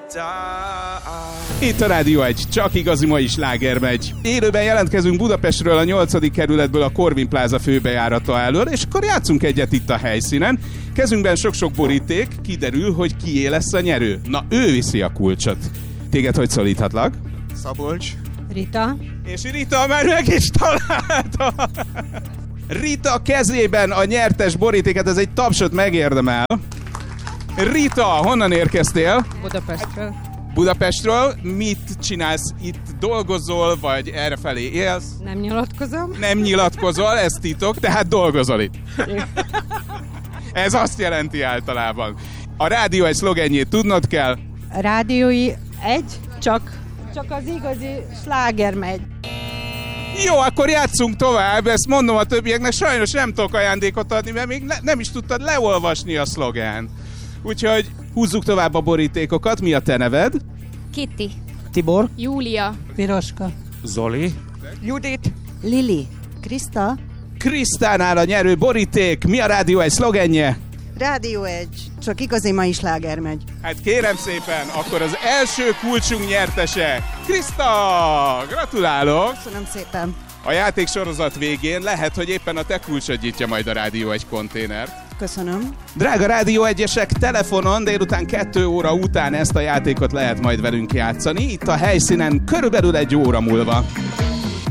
Itt a Rádió 1, csak igazi mai sláger megy. Élőben jelentkezünk Budapestről, a 8. kerületből, a Corvin Plaza főbejárata elől, és akkor játszunk egyet itt a helyszínen. Kezünkben sok-sok boríték, kiderül, hogy kié lesz a nyerő. Na, ő viszi a kulcsot. Téged hogy szólíthatlak? Szabolcs. Rita. És Rita már meg is találta. Rita kezében a nyertes borítéket, ez egy tapsot megérdemel. Rita, honnan érkeztél? Budapestről. Budapestről. Mit csinálsz itt? Dolgozol, vagy errefelé élsz? Nem nyilatkozom. Nem nyilatkozol, ez titok, tehát dolgozol itt. Ez azt jelenti általában. A Rádió 1 szlogenjét tudnod kell. A Rádiói 1, csak az igazi sláger megy. Jó, akkor játszunk tovább, ezt mondom a többieknek, sajnos nem tudok ajándékot adni, mert még nem is tudtad leolvasni a szlogán. Úgyhogy húzzuk tovább a borítékokat. Mi a te neved? Kitty. Tibor. Júlia. Piroska. Zoli. Judit. Lili. Krista. Krisztánál a nyerő boríték. Mi a Rádió 1 szlogenje? Rádió 1, csak igazi mai sláger megy. Hát kérem szépen, akkor az első kulcsunk nyertese, Kriszta! Gratulálok! Köszönöm szépen. A játék sorozat végén lehet, hogy éppen a te kulcsod nyitja majd a Rádió 1 konténert. Köszönöm. Drága Rádió 1-esek, telefonon délután 2 óra után ezt a játékot lehet majd velünk játszani, itt a helyszínen körülbelül 1 óra múlva.